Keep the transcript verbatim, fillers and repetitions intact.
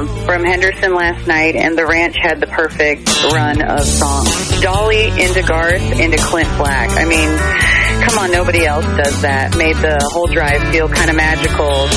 um, from Henderson last night, and the ranch had the perfect run of songs. Dolly into Garth into Clint Black. I mean, come on, nobody else does that. Made the whole drive feel kind of magical.